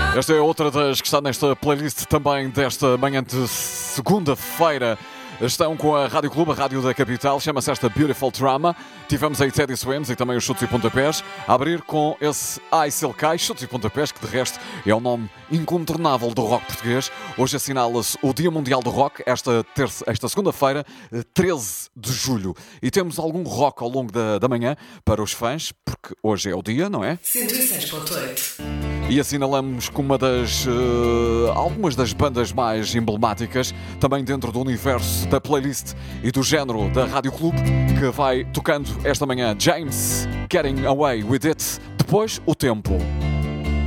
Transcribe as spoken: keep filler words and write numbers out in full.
Esta é outra das que está nesta playlist também desta manhã de segunda-feira. Estão com a Rádio Clube, a Rádio da Capital, chama-se esta Beautiful Drama. Tivemos aí Teddy Swims e também os Chutes e Pontapés, a abrir com esse Ai Silkai, Chutes e Pontapés, que de resto é o nome incontornável do rock português. Hoje assinala-se o Dia Mundial do Rock, esta, terça, esta segunda-feira, treze de julho. E temos algum rock ao longo da, da manhã para os fãs, porque hoje é o dia, não é? cento e seis ponto oito. E assinalamos com uma das uh, algumas das bandas mais emblemáticas, também dentro do universo da playlist e do género da Rádio Clube, que vai tocando esta manhã James, Getting Away With It. Depois, o tempo.